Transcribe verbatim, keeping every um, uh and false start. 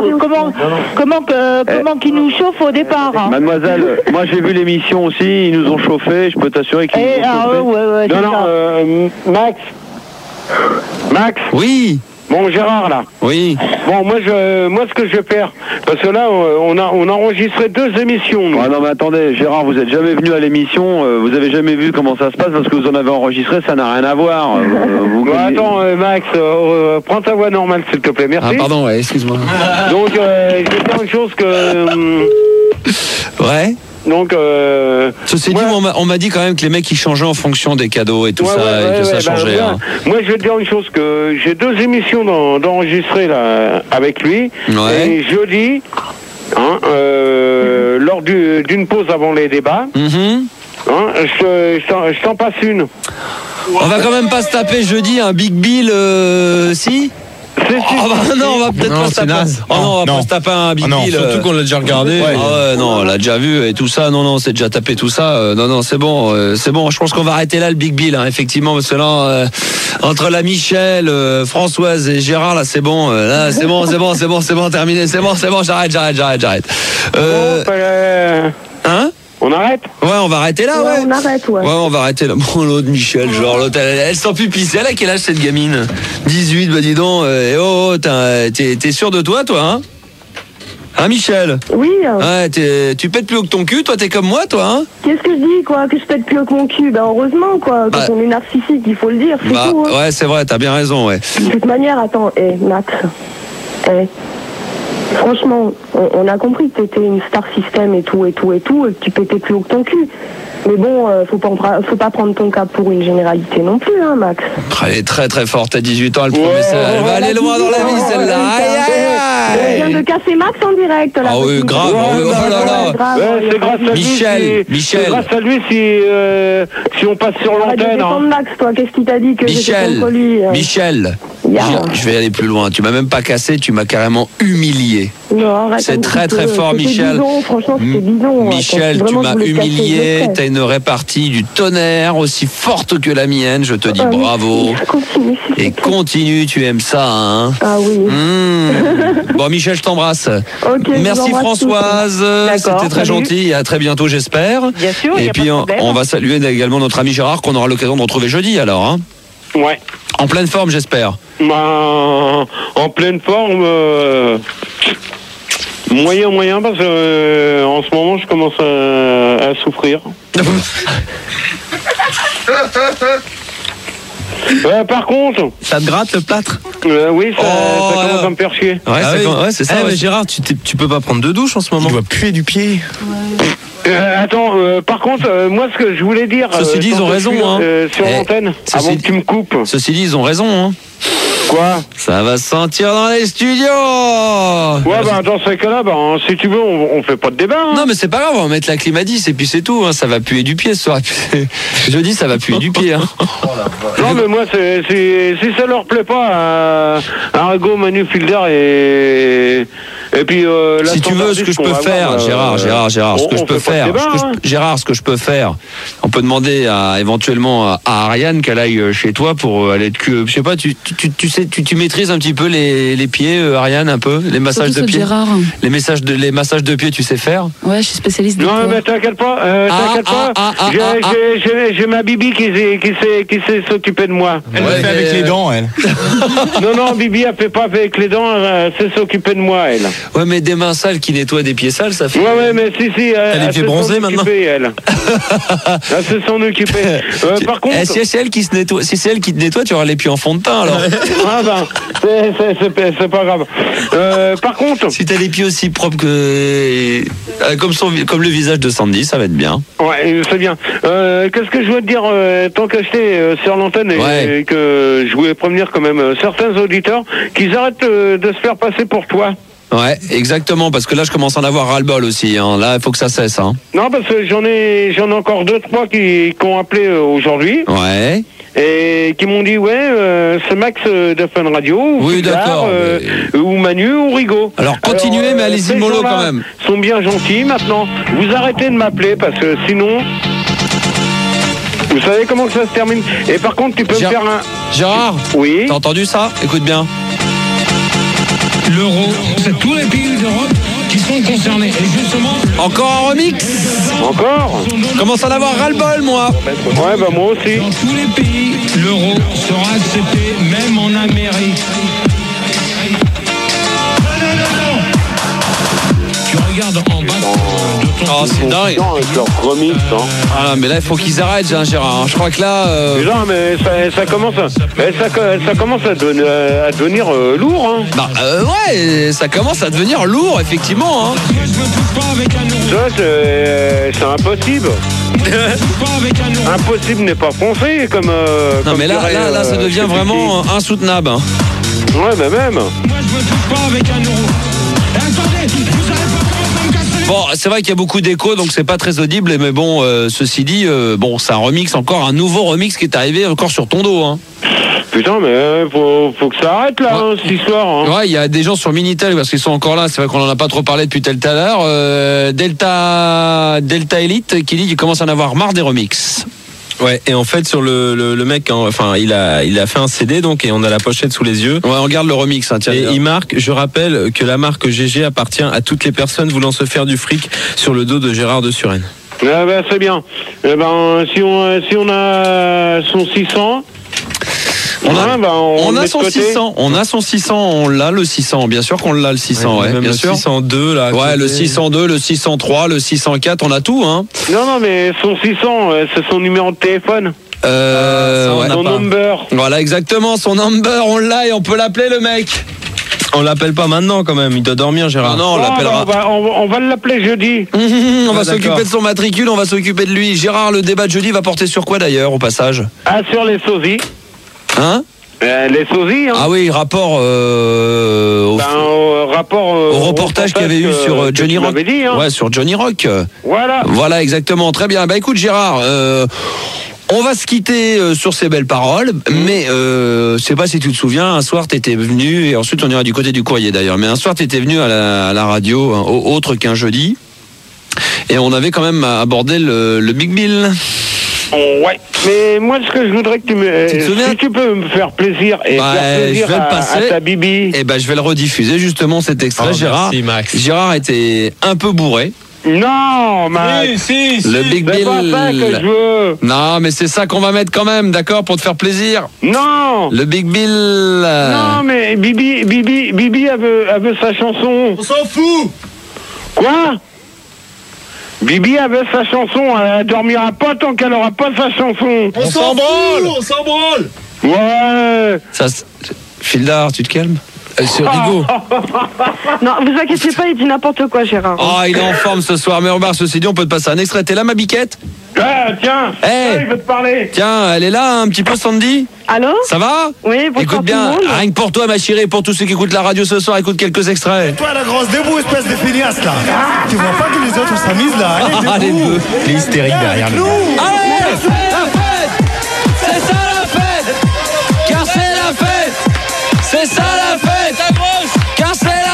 comment, comment, que, comment qu'ils nous chauffent au départ. Hein. Mademoiselle, moi j'ai vu l'émission aussi, ils nous ont chauffé, je peux t'assurer qu'ils Et, nous ont ah, chauffé. ouais, ouais, non, non, euh, Max Max Oui. Bon, Gérard, là. Oui. Bon, moi, je, moi, ce que je vais faire, parce que là, on a, on a enregistré deux émissions. Nous. Ah non, mais attendez, Gérard, vous êtes jamais venu à l'émission, euh, vous avez jamais vu comment ça se passe, parce que vous en avez enregistré, ça n'a rien à voir. Euh, vous bon, attends, euh, Max, euh, prends ta voix normale, s'il te plaît, merci. Ah, pardon, ouais, excuse-moi. Donc, euh, je vais faire une chose que... Euh, ouais. Donc, euh, ceci dit, moi, on m'a dit quand même que les mecs ils changeaient en fonction des cadeaux et tout ouais, ça, ouais, et que ouais, ça bah, changeait. moi, Hein. moi, je vais te dire une chose, que j'ai deux émissions d'enregistrer là avec lui. Ouais. Et jeudi, hein, euh, lors d'une pause avant les débats, mm-hmm. hein, je, je, je t'en passe une. On va quand même pas se taper jeudi un Big Bill, euh, si C'est oh, bah, non, on va peut-être pas se taper. Oh non, on va non. pas se taper un Big oh, non, Bill. Surtout qu'on l'a déjà regardé. Ouais. Ah ouais, non, on l'a déjà vu et tout ça. Non, non, c'est déjà tapé tout ça. Euh, non, non, c'est bon, euh, c'est bon. Je pense qu'on va arrêter là le Big Bill, hein, effectivement, parce que là, euh, entre la Michel, euh, Françoise et Gérard, là, c'est bon. Euh, là, c'est bon, c'est bon, c'est bon, c'est bon, terminé. C'est bon, c'est bon. J'arrête, j'arrête, j'arrête, j'arrête. Euh, bon, euh... Hein? On arrête? Ouais, on va arrêter là, ouais. ouais. On arrête, ouais. Ouais, on va arrêter là. Bon, l'autre Michel, genre, l'autre, elle, elle sent plus pisser. Elle a quel âge cette gamine? dix-huit, bah dis donc. Euh, oh, oh t'es, t'es sûr de toi, toi, hein? Hein, Michel? Oui. Euh... Ouais, t'es, tu pètes plus haut que ton cul, toi, t'es comme moi, toi, hein? Qu'est-ce que je dis, quoi? Que je pète plus haut que mon cul? Ben, heureusement, quoi. Quand bah, on est narcissique, il faut le dire, c'est bah, tout. Hein. Ouais, c'est vrai, t'as bien raison, ouais. De toute manière, attends, hé, hey, Max. Hé. Hey. Franchement, on, on a compris que t'étais une star system et tout, et tout, et tout, et que tu pétais plus haut que ton cul. Mais bon, euh, faut pas, faut pas prendre ton cas pour une généralité non plus, hein, Max. Elle est très très forte, à dix-huit ans, elle promet ça. Elle va aller loin dans la vie, celle-là. Aïe, aïe, aïe. Elle vient de casser Max en direct, là. Ah oui, grave, oh là là. Ouais, c'est grâce à Michel, lui si, Michel. C'est grâce à lui si, euh, si on passe sur l'antenne. Arrête de Max, toi, qu'est-ce qu'il t'a dit que Michel, j'étais contre lui euh... Michel, yeah. je, je vais aller plus loin. Tu m'as même pas cassé, tu m'as carrément humilié. Non, arrête. C'est très très fort, Michel. Bidon, franchement, c'était bidon. Michel, Attends, tu m'as humilié. T'as une répartie du tonnerre aussi forte que la mienne. Je te dis ah, bravo. Continue, et continue, tu aimes ça, hein? Ah oui. Mmh. Bon, Michel, je t'embrasse. Okay, merci Françoise. C'était très salut. gentil. À très bientôt, j'espère. Bien sûr. Et puis on, on va saluer également notre ami Gérard qu'on aura l'occasion de retrouver jeudi, alors. Hein? Ouais. En pleine forme, j'espère. Bah, en pleine forme. Euh... Moyen, moyen, parce que euh, en ce moment, je commence à, à souffrir. euh, par contre... Ça te gratte le plâtre? euh, Oui, ça, oh, ça commence euh... à me faire chier. Ouais, ah c'est oui. ouais, c'est ça. Eh, ouais. mais Gérard, tu, tu peux pas prendre de douche en ce moment? Tu dois puer du pied. Ouais. Euh, attends, euh, par contre, euh, moi, ce que je voulais dire... Ceci euh, dit, ils ont raison, sur, hein. Euh, sur eh, l'antenne, avant dit... que tu me coupes. Ceci dit, ils ont raison, hein. Quoi? Ça va se sentir dans les studios. Ouais, bah dans ce cas-là, bah, si tu veux, on, on fait pas de débat. Hein. Non, mais c'est pas grave, on va mettre la clim à dix et puis c'est tout. Hein. Ça va puer du pied ce soir. Je dis, ça va puer du pied. Hein. Non, mais moi, c'est, c'est, si ça leur plaît pas, euh, Arago, Manu Fielder et... Et puis, euh, si tu veux, ce que je peux faire, avoir, Gérard, euh, Gérard, Gérard, ce que je peux faire, débat, ce que je, Gérard, ce que je peux faire, on peut demander à, éventuellement à, à Ariane qu'elle aille chez toi pour aller de cul. Je sais pas, tu, tu, tu sais, tu, tu maîtrises un petit peu les, les pieds, euh, Ariane, un peu, les massages surtout de pieds. Gérard. Les massages de, les massages de pieds, tu sais faire? Ouais, je suis spécialiste de. Non, mais t'inquiète pas, euh, ah, t'inquiète ah, pas. Ah, ah, j'ai, ah, j'ai, j'ai, j'ai ma Bibi qui sait, qui sait, qui sait s'occuper de moi. Elle ouais, le fait avec les dents, elle. Non, non, Bibi, elle fait pas avec les dents, elle sait s'occuper de moi, elle. Ouais, mais des mains sales qui nettoient des pieds sales, ça fait. Ouais, ouais, mais si, si. Elle, elle est fait bronzer maintenant. Elle. Elle sait s'en occuper. Euh, par contre. Eh, si c'est elle qui se nettoie, si c'est elle qui te nettoie, tu auras les pieds en fond de teint, alors. Ah ben, c'est, c'est, c'est, c'est pas grave. Euh, par contre. Si t'as les pieds aussi propres que. Comme, son, comme le visage de Sandy, ça va être bien. Ouais, c'est bien. Euh, qu'est-ce que je veux te dire, euh, tant que j'étais euh, sur l'antenne et, ouais. et que je voulais prévenir quand même euh, certains auditeurs qu'ils arrêtent euh, de se faire passer pour toi. Ouais, exactement, parce que là je commence à en avoir ras-le-bol aussi, hein. Là il faut que ça cesse, hein. Non, parce que j'en ai j'en ai encore deux, trois qui, qui ont appelé euh, aujourd'hui. Ouais. Et qui m'ont dit, ouais, euh, c'est Max euh, de Fun Radio, ou oui, Fidar, d'accord, euh, mais... ou Manu, ou Rigaud. Alors continuez, Alors, euh, mais allez-y mollo quand même. Ils sont bien gentils maintenant. Vous arrêtez de m'appeler, parce que sinon... Vous savez comment que ça se termine? Et par contre, tu peux Gérard, me faire un... Gérard? Oui. T'as entendu ça? Écoute bien. l'euro. C'est tous les pays d'Europe qui sont concernés. Et justement... Encore un remix. Encore. Commence à en avoir ras-le-bol, moi. Ouais, bah moi aussi. Dans tous les pays, l'euro sera accepté, même en Amérique. Tu regardes en bas de ton... Oh, c'est dingue. Avec leur remix, hein. Ah non, mais là, il faut qu'ils arrêtent, hein, Gérard. Je crois que là... Euh... Déjà, mais ça, ça commence, à, ça, ça commence à, devenir, à devenir euh, lourd. Hein. Bah euh, ouais, ça commence à devenir lourd, effectivement. Hein. Ça, c'est, c'est impossible. Impossible n'est pas français, comme. Euh, non, comme mais là, dirait, là, là, ça devient euh, vraiment qui. insoutenable. Hein. Ouais, mais même. Moi, je me touche pas avec un euro. Et attendez, vous savez pas comment me casser. Bon, c'est vrai qu'il y a beaucoup d'échos, donc c'est pas très audible. Mais bon, euh, ceci dit, euh, bon, c'est un remix, encore un nouveau remix qui est arrivé encore sur ton dos. Hein. Putain, mais faut, faut que ça arrête là, ouais. hein, cette histoire. Hein. Ouais, il y a des gens sur Minitel parce qu'ils sont encore là. C'est vrai qu'on en a pas trop parlé depuis tel tout à l'heure. Euh, Delta, Delta Elite qui dit qu'il commence à en avoir marre des remixes. Ouais, et en fait sur le, le, le mec, enfin il a il a fait un C D donc et on a la pochette sous les yeux. Ouais, on regarde le remix. Hein, tiens, et il marque, je rappelle que la marque G G appartient à toutes les personnes voulant se faire du fric sur le dos de Gérard de Suresnes. Ah ben c'est bien. Eh ben si on si on a son six cents. On a, ouais, bah on, on a son six cents, on a son six cents, on l'a le six cents, bien sûr qu'on l'a le six cents, ouais, ouais, même bien le sûr. six cent deux là. Ouais, le six cent deux, le six cent trois, le six cent quatre, on a tout, hein. Non, non, mais son six cents, c'est son numéro de téléphone. Euh, ah, ouais, son number. Voilà, exactement, son number, on l'a et on peut l'appeler le mec. On l'appelle pas maintenant quand même, il doit dormir Gérard. Non, non, on oh, l'appellera. On va, on va, on va l'appeler jeudi. Mmh, on ah, va s'occuper de son matricule, on va s'occuper de lui. Gérard, le débat de jeudi va porter sur quoi d'ailleurs au passage? Ah, sur les sosies. Hein? Euh, les sosies, hein. Ah oui, rapport euh, au, ben, au rapport euh, au reportage qu'il y avait eu sur euh, Johnny Rock. Dit, hein. Ouais, sur Johnny Rock. Voilà. Voilà, exactement. Très bien. Bah écoute, Gérard. Euh, On va se quitter euh, sur ces belles paroles, mmh. mais euh, je sais pas si tu te souviens, un soir tu étais venu, et ensuite on ira du côté du courrier d'ailleurs, mais un soir tu étais venu à la, à la radio, hein, autre qu'un jeudi, et on avait quand même abordé le, le Big Bill. Oh, ouais, mais moi ce que je voudrais que tu me... Tu te souviens ? Si tu peux me faire plaisir et bah, faire plaisir je vais à, le passer. à ta bibi. Et ben je vais le rediffuser justement cet extrait, oh, Gérard. Merci, Max. Gérard était un peu bourré. Non, Max. Si, si, le si. Big C'est Bill. pas ça que je veux. Non, mais c'est ça qu'on va mettre quand même, d'accord, pour te faire plaisir. Non. Le Big Bill. Non, mais Bibi, Bibi, Bibi, elle veut, elle veut sa chanson. On s'en fout. Quoi? Bibi avait sa chanson, elle dormira pas tant qu'elle aura pas sa chanson. On, on s'en branle. On s'en branle. Ouais. Ça, Fildar, tu te calmes? C'est Rigaud. Non, vous inquiétez pas, il dit n'importe quoi, Gérard. Oh, il est en forme ce soir. Mais remarque, ceci dit, on peut te passer un extrait. T'es là, ma biquette? Ah, tiens. Hey. Ah, il veut te parler. Tiens, elle est là, un petit peu, Sandy? Allô? Ça va? Oui, bonsoir. Écoute bien, tout le monde. rien que pour toi, ma chérie, pour tous ceux qui écoutent la radio ce soir, écoute quelques extraits. Et toi, la grosse, debout, espèce de feignasse, là. Tu vois pas que les autres s'amusent, là. Allez, Ah, les deux. Les hystériques derrière nous. Allez!